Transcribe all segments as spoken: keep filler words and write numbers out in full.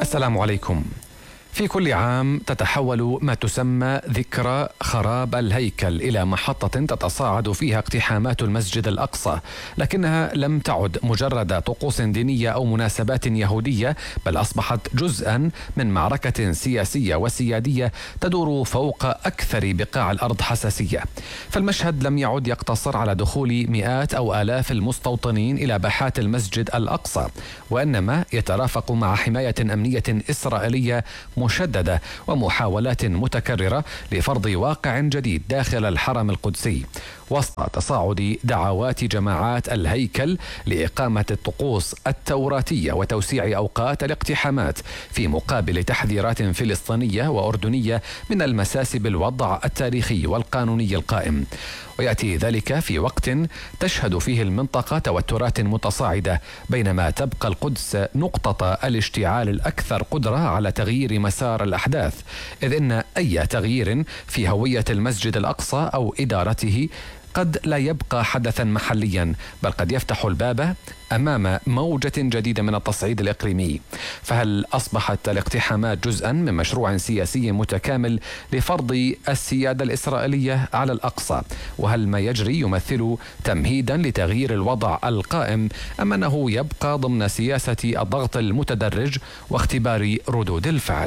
السلام عليكم. في كل عام تتحول ما تسمى ذكرى خراب الهيكل إلى محطة تتصاعد فيها اقتحامات المسجد الأقصى، لكنها لم تعد مجرد طقوس دينية أو مناسبات يهودية، بل أصبحت جزءا من معركة سياسية وسيادية تدور فوق أكثر بقاع الأرض حساسية. فالمشهد لم يعد يقتصر على دخول مئات أو آلاف المستوطنين إلى باحات المسجد الأقصى، وإنما يترافق مع حماية أمنية إسرائيلية مشددة ومحاولات متكررة لفرض واقع جديد داخل الحرم القدسي، وسط تصاعد دعوات جماعات الهيكل لإقامة الطقوس التوراتية وتوسيع أوقات الاقتحامات، في مقابل تحذيرات فلسطينية وأردنية من المساس بالوضع التاريخي والقانوني القائم. ويأتي ذلك في وقت تشهد فيه المنطقة توترات متصاعدة، بينما تبقى القدس نقطة الاشتعال الأكثر قدرة على تغيير مسار الأحداث، إذ إن أي تغيير في هوية المسجد الأقصى أو إدارته قد لا يبقى حدثا محليا، بل قد يفتح الباب أمام موجة جديدة من التصعيد الإقليمي. فهل أصبحت الاقتحامات جزءا من مشروع سياسي متكامل لفرض السيادة الإسرائيلية على الأقصى؟ وهل ما يجري يمثل تمهيدا لتغيير الوضع القائم، أم أنه يبقى ضمن سياسة الضغط المتدرج واختبار ردود الفعل؟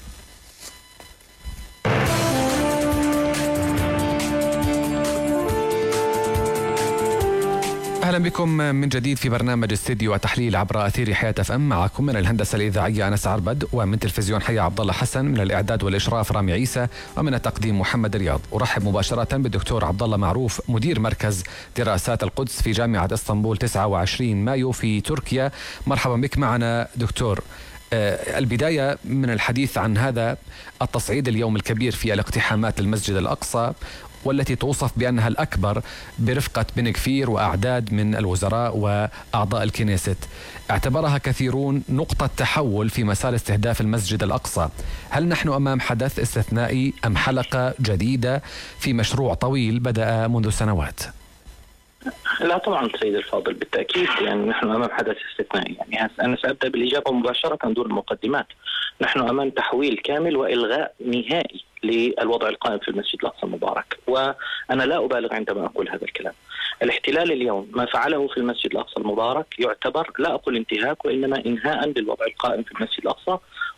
أهلا بكم من جديد في برنامج استديو وتحليل عبر أثير حياة اف ام. معكم من الهندسة الإذاعية أنس عربد، ومن تلفزيون حياة عبد الله حسن، من الإعداد والإشراف رامي عيسى، ومن التقديم محمد رياض. أرحب مباشرة بالدكتور عبد الله معروف، مدير مركز دراسات القدس في جامعة اسطنبول تسعة وعشرين مايو في تركيا. مرحبا بك معنا دكتور. البداية من الحديث عن هذا التصعيد اليوم الكبير في الاقتحامات للمسجد الأقصى، والتي توصف بأنها الأكبر برفقة بن كفير وأعداد من الوزراء وأعضاء الكنيست. اعتبرها كثيرون نقطة تحول في مسار استهداف المسجد الأقصى. هل نحن أمام حدث استثنائي أم حلقة جديدة في مشروع طويل بدأ منذ سنوات؟ لا طبعا سيد الفاضل، بالتأكيد يعني نحن أمام حدث استثنائي. يعني أنا سأبدأ بالإجابة مباشرة دون المقدمات. نحن أمام تحويل كامل وإلغاء نهائي للوضع القائم في المسجد الأقصى المبارك، وأنا لا أبالغ عندما أقول هذا الكلام. الاحتلال اليوم ما فعله في المسجد الأقصى المبارك يعتبر لا أقول انتهاك، وإنما إنهاء للوضع القائم في المسجد الأقصى،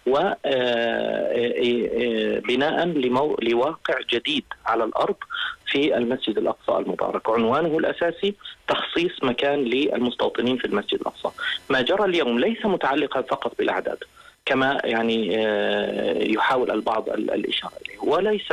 وبناء لواقع جديد على الأرض في المسجد الأقصى المبارك، عنوانه الأساسي تخصيص مكان للمستوطنين في المسجد الأقصى. ما جرى اليوم ليس متعلقا فقط بالأعداد كما يعني يحاول البعض الإشارة إليه، وليس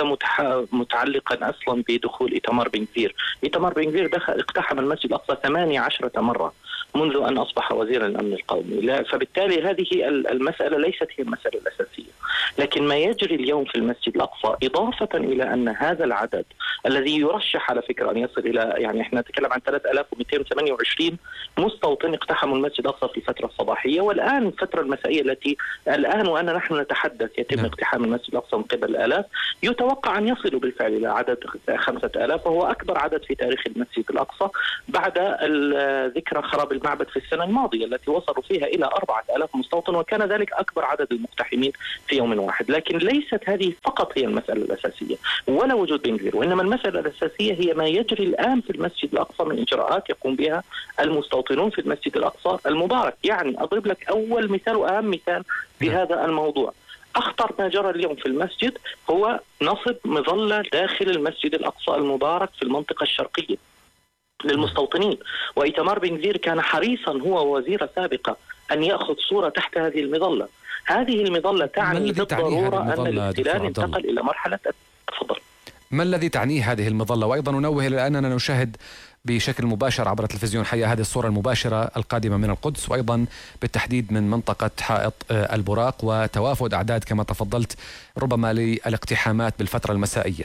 متعلقا أصلا بدخول إيتمار بن كفير. إيتمار بن كفير دخل اقتحم المسجد الأقصى ثمانية عشرة مرة منذ أن أصبح وزير الأمن القومي، فبالتالي هذه المسألة ليست هي المسألة الأساسية. لكن ما يجري اليوم في المسجد الأقصى، إضافة إلى أن هذا العدد الذي يرشح على فكرة أن يصل إلى، يعني إحنا نتكلم عن ثلاثة آلاف ومئتين وثمانية وعشرين مستوطن اقتحموا المسجد الأقصى في الفترة الصباحية، والآن الفترة المسائية التي الآن وأنا نحن نتحدث يتم م. اقتحام المسجد الأقصى من قبل الآلاف، يتوقع أن يصلوا بالفعل إلى عدد خمسة آلاف، وهو أكبر عدد في تاريخ المسجد الأقصى بعد ذكرى خراب المعبد في السنة الماضية التي وصلوا فيها إلى أربعة آلاف مستوطن، وكان ذلك أكبر عدد المقتحمين في يوم واحد. لكن ليست هذه فقط هي المسألة الأساسية ولا وجود بن كفير، وإنما المسألة الأساسية هي ما يجري الآن في المسجد الأقصى من إجراءات يقوم بها المستوطنون في المسجد الأقصى المبارك. يعني أضرب لك أول مثال وأهم مثال في هذا الموضوع. أخطر ما جرى اليوم في المسجد هو نصب مظلة داخل المسجد الأقصى المبارك في المنطقة الشرقية للمستوطنين، وإيتمار بن كفير كان حريصا هو وزير سابقة أن يأخذ صورة تحت هذه المظلة. هذه المظلة تعني بالضرورة أن الاحتلال انتقل إلى مرحلة. تفضل. ما الذي تعنيه هذه المظلة؟ وأيضا ننوه إلى أننا نشاهد بشكل مباشر عبر تلفزيون حياة هذه الصورة المباشرة القادمة من القدس، وأيضا بالتحديد من منطقة حائط البراق، وتوافد أعداد كما تفضلت ربما للاقتحامات بالفترة المسائية.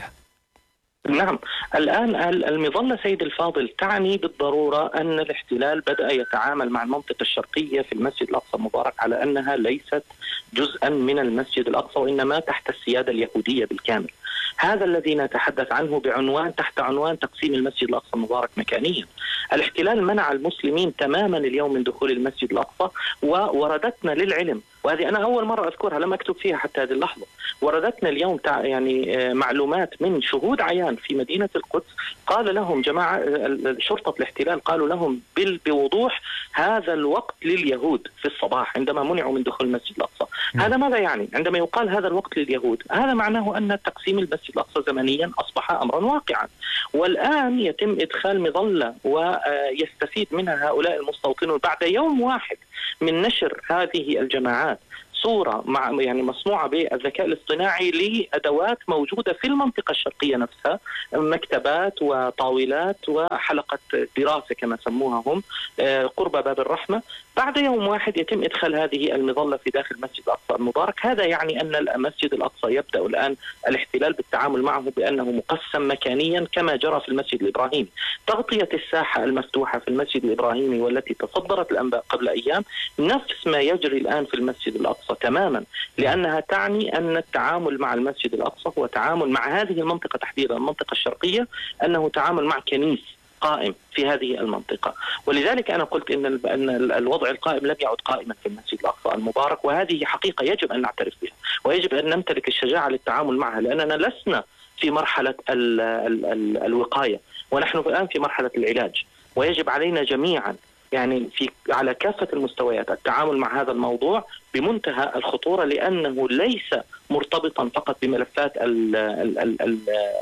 نعم، الآن المظلة سيد الفاضل تعني بالضرورة أن الاحتلال بدأ يتعامل مع المنطقة الشرقية في المسجد الأقصى المبارك على أنها ليست جزءا من المسجد الأقصى، وإنما تحت السيادة اليهودية بالكامل. هذا الذي نتحدث عنه بعنوان تحت عنوان تقسيم المسجد الأقصى المبارك مكانيا. الاحتلال منع المسلمين تماما اليوم من دخول المسجد الأقصى، ووردتنا للعلم وهذه أنا أول مرة أذكرها، لم أكتب فيها حتى هذه اللحظة. وردتنا اليوم يعني معلومات من شهود عيان في مدينة القدس، قال لهم جماعة شرطة الاحتلال قالوا لهم بوضوح هذا الوقت لليهود في الصباح عندما منعوا من دخول المسجد الأقصى. هذا ماذا يعني؟ عندما يقال هذا الوقت لليهود، هذا معناه أن تقسيم المسجد الأقصى زمنيا أصبح أمرا واقعا، والآن يتم إدخال مظلة ويستفيد منها هؤلاء المستوطنون بعد يوم واحد من نشر هذه الجماعات صورة مع يعني مصنوعة بالذكاء الاصطناعي لأدوات موجودة في المنطقة الشرقية نفسها، مكتبات وطاولات وحلقة دراسة كما سموها هم قرب باب الرحمة. بعد يوم واحد يتم إدخال هذه المظلة في داخل مسجد الأقصى المبارك. هذا يعني أن المسجد الأقصى يبدأ الآن الاحتلال بالتعامل معه بأنه مقسم مكانيا كما جرى في المسجد الإبراهيمي. تغطية الساحة المفتوحة في المسجد الإبراهيمي والتي تصدرت الأنباء قبل أيام نفس ما يجري الآن في المسجد الأقصى تماما، لأنها تعني أن التعامل مع المسجد الأقصى هو تعامل مع هذه المنطقة تحديدا المنطقة الشرقية، أنه تعامل مع كنيس قائم في هذه المنطقة. ولذلك أنا قلت إن أن الوضع القائم لم يعد قائما في المسجد الأقصى المبارك، وهذه حقيقة يجب أن نعترف بها ويجب أن نمتلك الشجاعة للتعامل معها، لأننا لسنا في مرحلة ال ال ال الوقاية، ونحن الآن في مرحلة العلاج، ويجب علينا جميعا يعني في على كافة المستويات التعامل مع هذا الموضوع بمنتهى الخطورة، لأنه ليس مرتبطا فقط بملفات ال ال ال ال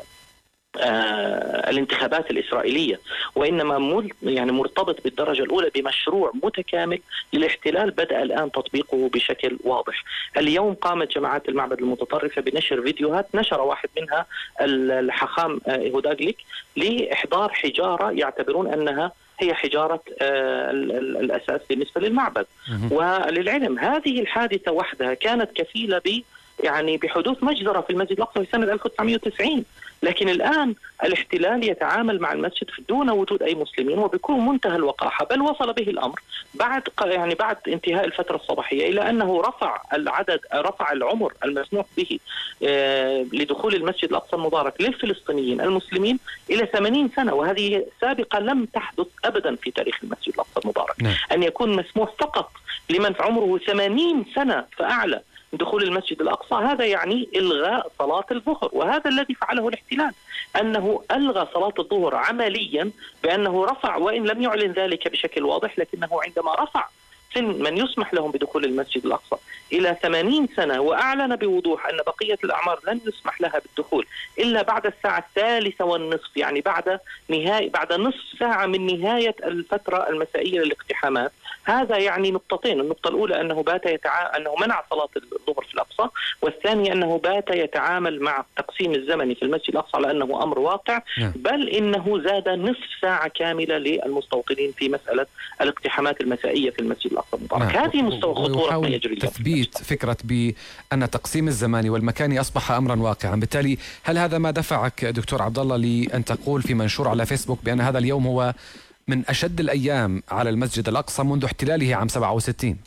آه الانتخابات الإسرائيلية، وإنما يعني مرتبط بالدرجة الأولى بمشروع متكامل للاحتلال بدأ الآن تطبيقه بشكل واضح. اليوم قامت جماعات المعبد المتطرفة بنشر فيديوهات، نشر واحد منها الحاخام هوداغليك لإحضار حجارة يعتبرون أنها هي حجارة آه الأساس بالنسبة للمعبد. وللعلم هذه الحادثة وحدها كانت كفيلة ب يعني بحدوث مجزرة في المسجد الأقصى في سنة ألف وتسعمائة وتسعين، لكن الآن الاحتلال يتعامل مع المسجد دون وجود أي مسلمين وبكل منتهى الوقاحة، بل وصل به الأمر بعد يعني بعد انتهاء الفترة الصباحية إلى أنه رفع العدد رفع العمر المسموح به آه لدخول المسجد الأقصى المبارك للفلسطينيين المسلمين إلى ثمانين سنة، وهذه سابقة لم تحدث أبدا في تاريخ المسجد الأقصى المبارك. نعم. أن يكون مسموح فقط لمن عمره ثمانين سنة فأعلى دخول المسجد الأقصى. هذا يعني إلغاء صلاة الظهر، وهذا الذي فعله الاحتلال، أنه ألغى صلاة الظهر عمليا بأنه رفع، وإن لم يعلن ذلك بشكل واضح، لكنه عندما رفع سن من يسمح لهم بدخول المسجد الأقصى إلى ثمانين سنة وأعلن بوضوح أن بقية الأعمار لن يسمح لها بالدخول إلا بعد الساعة الثالثة والنصف، يعني بعد نهاية بعد نصف ساعة من نهاية الفترة المسائية للاقتحامات. هذا يعني نقطتين، النقطة الأولى أنه بات يتع... أنه منع صلاة الظهر في الأقصى، والثانية أنه بات يتعامل مع التقسيم الزمني في المسجد الأقصى على أنه أمر واقع، بل إنه زاد نصف ساعة كاملة للمستوطنين في مسألة الاقتحامات المسائية في المسجد الأقصى المبارك. هذه مستوى خطورة ما يجري. تثبيت فكرة بأن تقسيم الزماني والمكاني أصبح أمرا واقعا. بالتالي هل هذا ما دفعك دكتور عبد الله لأن تقول في منشور على فيسبوك بأن هذا اليوم هو من أشد الأيام على المسجد الأقصى منذ احتلاله عام سبعة وستين؟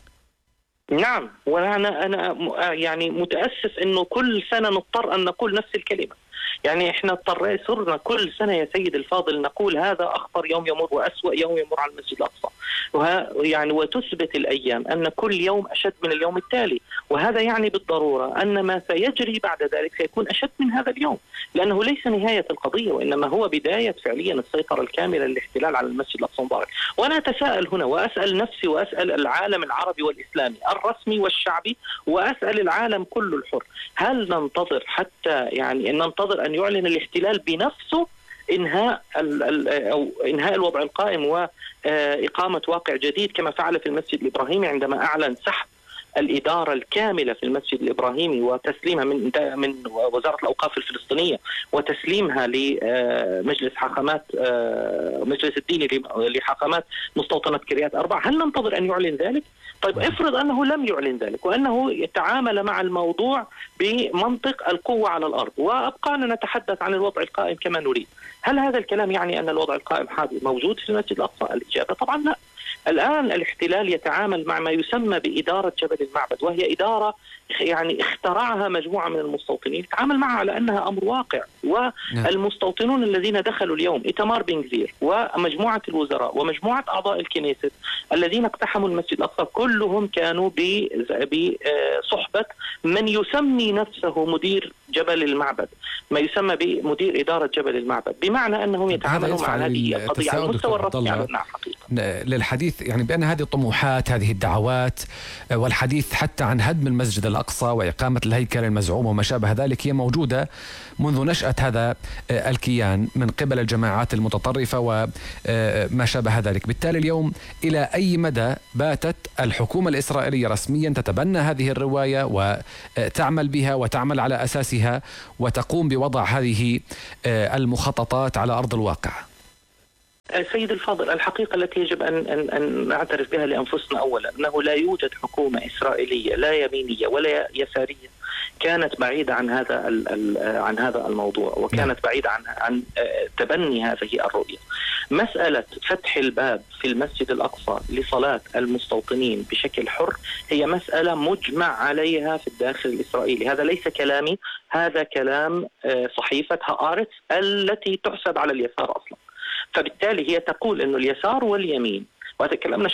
نعم، وأنا أنا يعني متأسف إنه كل سنة نضطر أن نقول نفس الكلمة. يعني إحنا اضطرينا صرنا كل سنة يا سيد الفاضل نقول هذا أخطر يوم يمر وأسوأ يوم يمر على المسجد الأقصى، يعني وتثبت الأيام أن كل يوم أشد من اليوم التالي، وهذا يعني بالضرورة أن ما سيجري بعد ذلك سيكون أشد من هذا اليوم، لأنه ليس نهاية القضية وإنما هو بداية فعليا السيطرة الكاملة للاحتلال على المسجد الأقصى المبارك. وأنا أتساءل هنا وأسأل نفسي وأسأل العالم العربي والإسلامي الرسمي والشعبي وأسأل العالم كله الحر، هل ننتظر حتى يعني أن ننتظر أن يعلن الاحتلال بنفسه إنهاء أو إنهاء الوضع القائم وإقامة واقع جديد كما فعل في المسجد الإبراهيمي عندما أعلن سحب الإدارة الكاملة في المسجد الإبراهيمي وتسليمها من من وزارة الأوقاف الفلسطينية وتسليمها لمجلس حاخامات مجلس الديني لحاخامات مستوطنة كريات أربع؟ هل ننتظر أن يعلن ذلك؟ طيب افرض أنه لم يعلن ذلك وأنه يتعامل مع الموضوع بمنطق القوة على الأرض وأبقانا نتحدث عن الوضع القائم كما نريد، هل هذا الكلام يعني أن الوضع القائم حاضر موجود في المسجد الأقصى؟ الإجابة طبعا لا. الآن الاحتلال يتعامل مع ما يسمى بإدارة جبل المعبد، وهي إدارة يعني اخترعها مجموعة من المستوطنين، يتعامل معها على أنها أمر واقع. والمستوطنون الذين دخلوا اليوم إيتمار بن غفير ومجموعة الوزراء ومجموعة أعضاء الكنيست الذين اقتحموا المسجد الأقصى كلهم كانوا بصحبة من يسمي نفسه مدير جبل المعبد، ما يسمى بمدير إدارة جبل المعبد، بمعنى أنهم يتعاملون مع هذه القضية على المستوى الرسمي على حقيقة. للحديث يعني بأن هذه الطموحات، هذه الدعوات والحديث حتى عن هدم المسجد الأقصى وإقامة الهيكل المزعوم وما شابه ذلك هي موجودة منذ نشأة هذا الكيان من قبل الجماعات المتطرفة وما شابه ذلك. بالتالي اليوم إلى أي مدى باتت الحكومة الإسرائيلية رسميا تتبنى هذه الرواية وتعمل بها وتعمل على أساسها وتقوم بوضع هذه المخططات على أرض الواقع؟ سيد الفاضل، الحقيقة التي يجب أن, أن, أن نعترف بها لأنفسنا أولا أنه لا يوجد حكومة إسرائيلية لا يمينية ولا يسارية كانت بعيدة عن هذا عن هذا الموضوع، وكانت بعيدة عن عن تبني هذه الرؤية. مسألة فتح الباب في المسجد الأقصى لصلاة المستوطنين بشكل حر هي مسألة مجمع عليها في الداخل الإسرائيلي، هذا ليس كلامي، هذا كلام صحيفة هآرتس التي تحسب على اليسار أصلا. فبالتالي هي تقول أنه اليسار واليمين، وتكلمنا